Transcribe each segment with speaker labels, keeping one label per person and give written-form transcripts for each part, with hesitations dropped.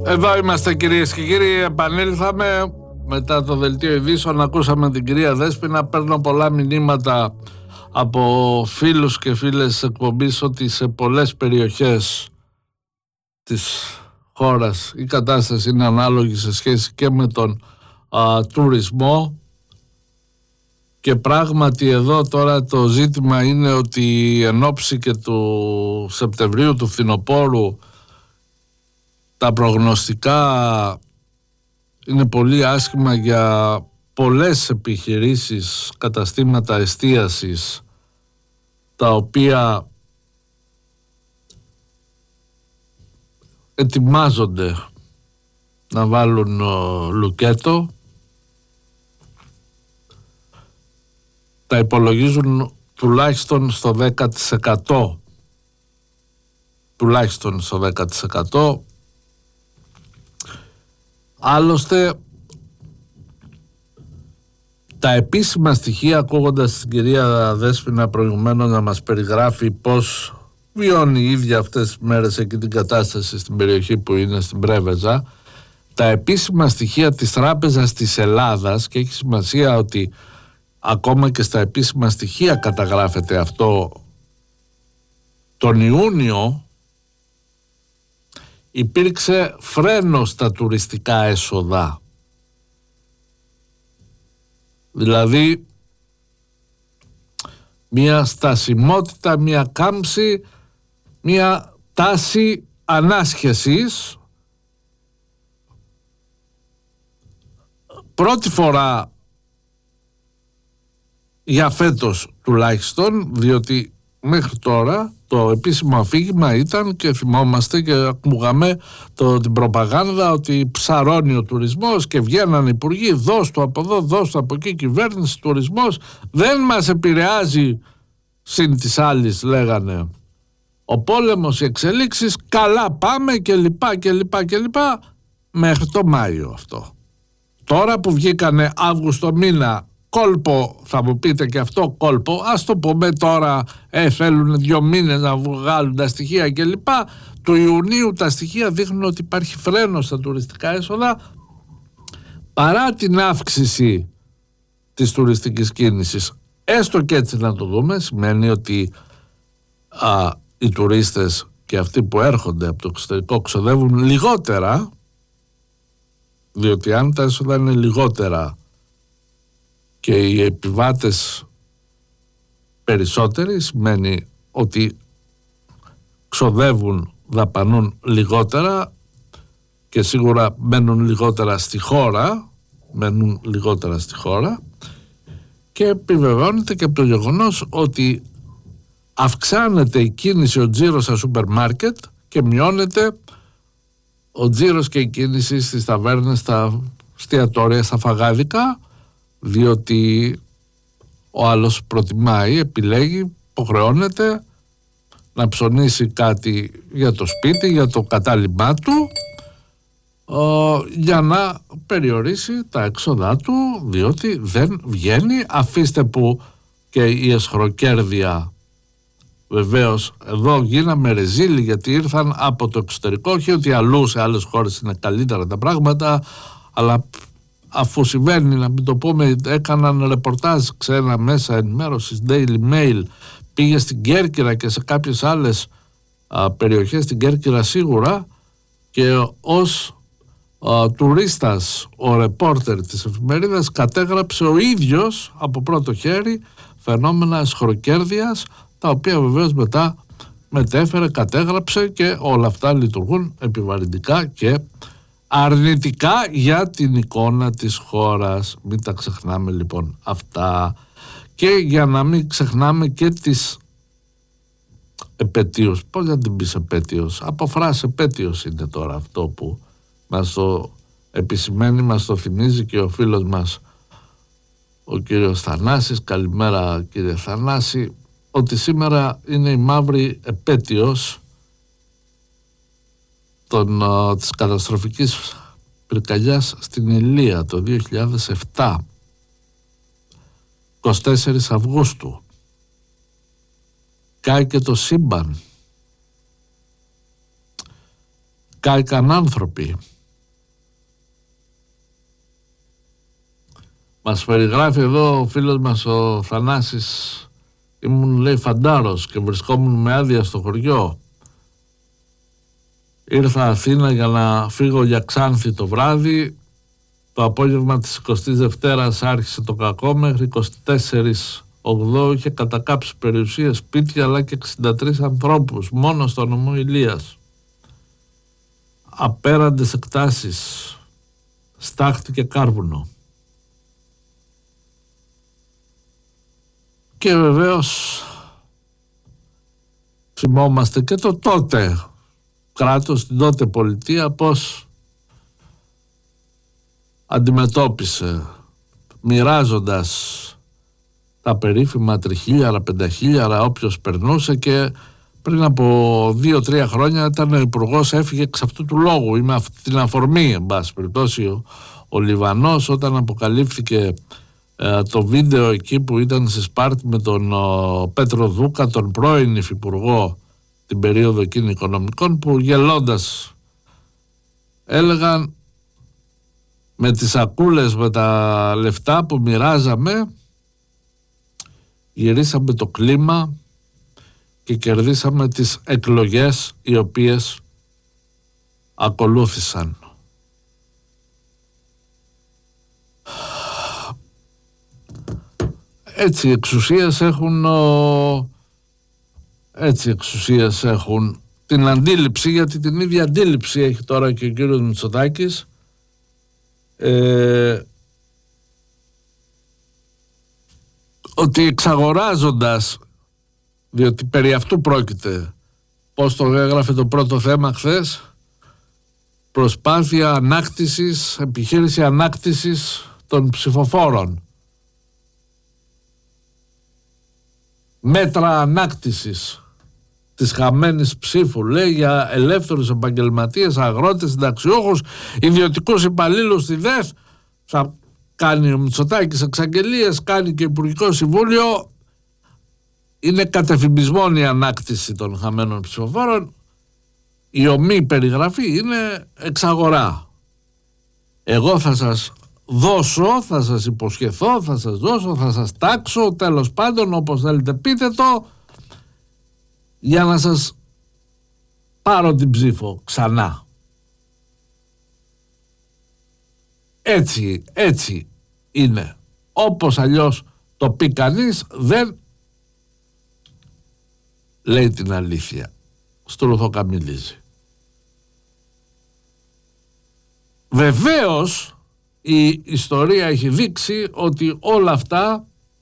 Speaker 1: Εδώ είμαστε κυρίες και κύριοι, επανήλθαμε μετά το δελτίο ειδήσεων. Ακούσαμε την κυρία Δέσποινα. Παίρνω πολλά μηνύματα από φίλους και φίλες της εκπομπής ότι σε πολλές περιοχές της χώρας η κατάσταση είναι ανάλογη σε σχέση και με τον τουρισμό. Και πράγματι εδώ τώρα το ζήτημα είναι ότι εν ώψη και του Σεπτεμβρίου, του φθινοπόρου, τα προγνωστικά είναι πολύ άσχημα για πολλές επιχειρήσεις, καταστήματα εστίασης, τα οποία ετοιμάζονται να βάλουν λουκέτο. Τα υπολογίζουν τουλάχιστον στο 10%. Τουλάχιστον στο 10%. Άλλωστε, τα επίσημα στοιχεία, ακούγοντας την κυρία Δέσποινα προηγουμένως να μας περιγράφει πώς βιώνει η ίδια αυτές τις μέρες εκεί την κατάσταση στην περιοχή που είναι, στην Πρέβεζα, τα επίσημα στοιχεία της Τράπεζας της Ελλάδας, και έχει σημασία ότι ακόμα και στα επίσημα στοιχεία καταγράφεται αυτό, τον Ιούνιο υπήρξε φρένο στα τουριστικά έσοδα. Δηλαδή μια στασιμότητα, μια κάμψη, μια τάση ανάσχεσης. Πρώτη φορά για φέτος τουλάχιστον, διότι μέχρι τώρα το επίσημο αφήγημα ήταν, και θυμόμαστε και ακούγαμε την προπαγάνδα, ότι ψαρώνει ο τουρισμός και βγαίναν υπουργοί, δώσ' του από εδώ, δώσ' του από εκεί, κυβέρνηση, τουρισμός δεν μας επηρεάζει, συν της άλλης λέγανε, ο πόλεμος, οι εξελίξεις, καλά πάμε και λοιπά, μέχρι το Μάιο αυτό. Τώρα που βγήκανε Αύγουστο μήνα, κόλπο, θα μου πείτε και αυτό κόλπο, ας το πούμε τώρα, θέλουν 2 μήνες να βγάλουν τα στοιχεία και λοιπά. Του Ιουνίου τα στοιχεία δείχνουν ότι υπάρχει φρένο στα τουριστικά έσοδα, παρά την αύξηση της τουριστικής κίνησης. Έστω και έτσι να το δούμε, σημαίνει ότι οι τουρίστες και αυτοί που έρχονται από το εξωτερικό ξοδεύουν λιγότερα, διότι αν τα έσοδα είναι λιγότερα και οι επιβάτες περισσότεροι, σημαίνει ότι ξοδεύουν, δαπανούν λιγότερα και σίγουρα μένουν λιγότερα στη χώρα, και επιβεβαιώνεται και από το γεγονός ότι αυξάνεται η κίνηση, ο τζίρος στα σούπερ μάρκετ, και μειώνεται ο τζίρος και η κίνηση στις ταβέρνες, στα εστιατόρια, στα φαγάδικα, διότι ο άλλος προτιμάει, επιλέγει, υποχρεώνεται να ψωνίσει κάτι για το σπίτι, για το κατάλημά του, για να περιορίσει τα έξοδά του, διότι δεν βγαίνει. Αφήστε που και η εσχροκέρδεια, βεβαίως εδώ γίναμε ρεζίλοι, γιατί ήρθαν από το εξωτερικό, όχι ότι αλλού σε άλλες χώρες είναι καλύτερα τα πράγματα, αλλά αφού συμβαίνει, να μην το πούμε, έκαναν ρεπορτάζ ξένα μέσα ενημέρωσης, Daily Mail, πήγε στην Κέρκυρα και σε κάποιες άλλες περιοχές, στην Κέρκυρα σίγουρα, και ως τουρίστας ο ρεπόρτερ της εφημερίδας κατέγραψε ο ίδιος από πρώτο χέρι φαινόμενα εσχροκέρδειας, τα οποία βεβαίως μετά μετέφερε, κατέγραψε, και όλα αυτά λειτουργούν επιβαρυντικά και αρνητικά για την εικόνα της χώρας. Μην τα ξεχνάμε λοιπόν αυτά. Και για να μην ξεχνάμε και τις επετείους. Πώς να την πεις επέτειος? Από φράση επέτειος είναι τώρα αυτό που μας το επισημαίνει, μας το θυμίζει και ο φίλος μας ο κύριος Θανάσης. Καλημέρα κύριε Θανάση. Ότι σήμερα είναι η μαύρη επέτειος της καταστροφικής πυρκαγιάς στην Ηλία το 2007, 24 Αυγούστου. Κάηκε το σύμπαν, κάηκαν άνθρωποι, Μας περιγράφει εδώ ο φίλος μας ο Θανάσης, ήμουν λέει φαντάρος και βρισκόμουν με άδεια στο χωριό. Ήρθα Αθήνα για να φύγω για Ξάνθη το βράδυ. Το απόγευμα της 22ης άρχισε το κακό, μέχρι 24/8 είχε κατακάψει περιουσίες, σπίτια αλλά και 63 ανθρώπους μόνο στο νομό Ηλίας. Απέραντες εκτάσεις, στάχτη και κάρβουνο. Και βεβαίως θυμόμαστε και το τότε κράτος, την τότε πολιτεία, πώς αντιμετώπισε μοιράζοντας τα περίφημα τριχίλιαρα, πενταχίλιαρα όποιος περνούσε, και πριν από 2-3 χρόνια ήταν ο υπουργός, έφυγε εξ αυτού του λόγου ή με αυτή την αφορμή, εν πάση περιπτώσει, ο Λιβανός, όταν αποκαλύφθηκε το βίντεο εκεί που ήταν στη Σπάρτη με τον Πέτρο Δούκα, τον πρώην υφυπουργό την περίοδο εκείνη οικονομικών, που γελώντας έλεγαν με τις σακούλες με τα λεφτά που μοιράζαμε γυρίσαμε το κλίμα και κερδίσαμε τις εκλογές οι οποίες ακολούθησαν. Έτσι οι εξουσίες έχουν την αντίληψη, γιατί την ίδια αντίληψη έχει τώρα και ο κύριος Μητσοτάκης, ότι εξαγοράζοντας, διότι περί αυτού πρόκειται, πώς το έγραφε το πρώτο θέμα χθες, προσπάθεια ανάκτησης, επιχείρηση ανάκτησης των ψηφοφόρων, μέτρα ανάκτησης της χαμένης ψήφου, λέει, για ελεύθερους επαγγελματίες, αγρότες, συνταξιούχους, ιδιωτικούς υπαλλήλους στη ΔΕΘ. Θα κάνει ο Μητσοτάκης εξαγγελίες, κάνει και Υπουργικό Συμβούλιο. Είναι κατεφημισμόν η ανάκτηση των χαμένων ψηφοφόρων. Η ομή περιγραφή είναι εξαγορά. Εγώ θα σας δώσω, θα σας υποσχεθώ, θα σας δώσω, θα σας τάξω, τέλος πάντων, όπως θέλετε πείτε το, για να σας πάρω την ψήφο ξανά. Έτσι είναι. Όπως αλλιώς το πει κανείς, δεν λέει την αλήθεια. Στρουθοκαμιλίζει. Βεβαίως η ιστορία έχει δείξει ότι όλα αυτά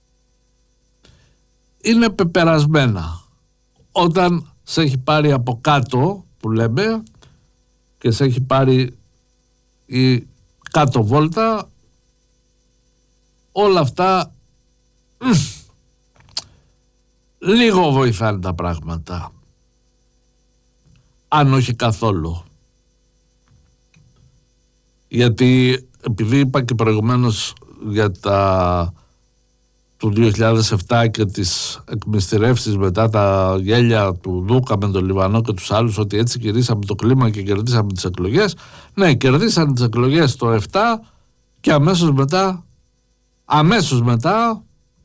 Speaker 1: είναι πεπερασμένα. Όταν σε έχει πάρει από κάτω, που λέμε, και σε έχει πάρει η κάτω βόλτα, όλα αυτά λίγο βοηθάνε τα πράγματα, αν όχι καθόλου. Γιατί επειδή είπα και προηγουμένως για τα του 2007 και τις εκμυστηρεύσεις μετά, τα γέλια του Δούκα με τον Λιβανό και τους άλλους, ότι έτσι κερδίσαμε το κλίμα και κερδίσαμε τις εκλογές. Ναι, κερδίσαν τις εκλογές το 7 και αμέσως μετά,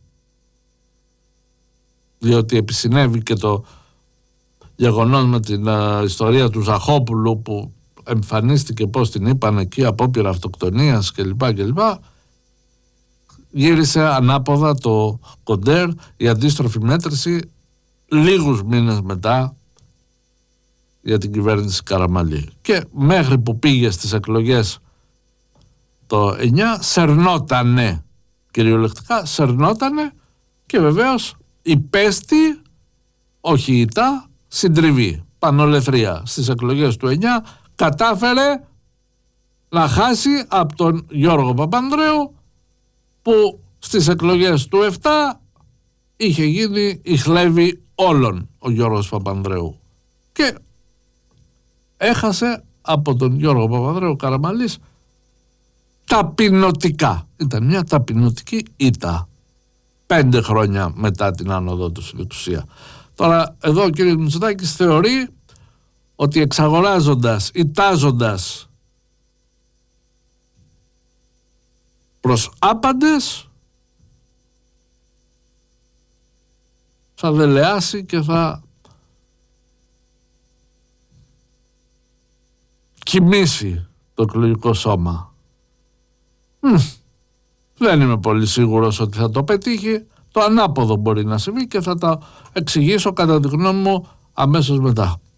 Speaker 1: διότι επισυνέβη και το γεγονός με την ιστορία του Ζαχόπουλου, που εμφανίστηκε, πώς την είπαν εκεί, απόπειρα αυτοκτονίας κλπ. Γύρισε ανάποδα το κοντέρ, η αντίστροφη μέτρηση, λίγους μήνες μετά, για την κυβέρνηση Καραμανλή. Και μέχρι που πήγε στις εκλογές το 9, σερνότανε, κυριολεκτικά σερνότανε, και βεβαίως υπέστη, όχι ηττα, συντριβή, πανολεθρία. Στις εκλογές του 9 κατάφερε να χάσει από τον Γιώργο Παπανδρέου, που στις εκλογές του 7 είχε γίνει η χλέβη όλων ο Γιώργος Παπανδρέου, και έχασε από τον Γιώργο Παπανδρέου Καραμανλής ταπεινωτικά. Ήταν μια ταπεινωτική ήττα 5 χρόνια μετά την άνοδό του στην εξουσία. Τώρα εδώ ο κύριος Μητσοτάκης θεωρεί ότι εξαγοράζοντας, ητάζοντας προς άπαντες θα δελεάσει και θα κοιμήσει το εκλογικό σώμα. Δεν είμαι πολύ σίγουρος ότι θα το πετύχει. Το ανάποδο μπορεί να συμβεί και θα το εξηγήσω κατά τη γνώμη μου αμέσως μετά.